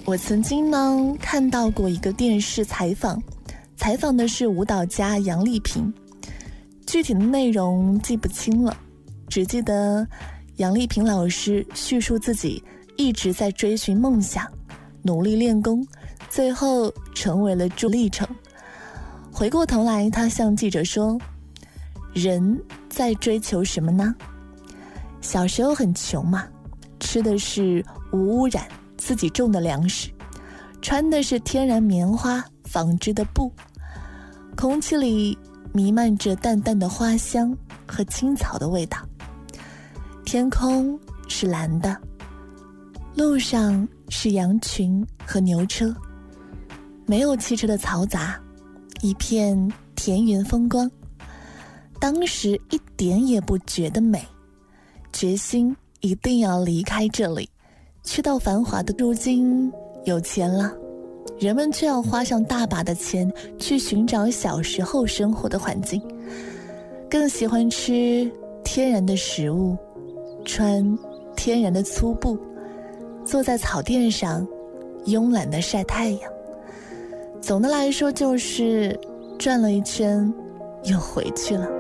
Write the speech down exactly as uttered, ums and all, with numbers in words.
我曾经呢看到过一个电视采访，采访的是舞蹈家杨丽萍，具体的内容记不清了，只记得杨丽萍老师叙述自己一直在追寻梦想，努力练功，最后成为了这历程。回过头来，他向记者说，人在追求什么呢？小时候很穷嘛，吃的是无污染自己种的粮食，穿的是天然棉花纺织的布，空气里弥漫着淡淡的花香和青草的味道，天空是蓝的，路上是羊群和牛车，没有汽车的嘈杂，一片田园风光。当时一点也不觉得美，决心一定要离开这里，去到繁华的。如今有钱了，人们却要花上大把的钱去寻找小时候生活的环境，更喜欢吃天然的食物，穿天然的粗布，坐在草垫上慵懒地晒太阳。总的来说就是转了一圈又回去了。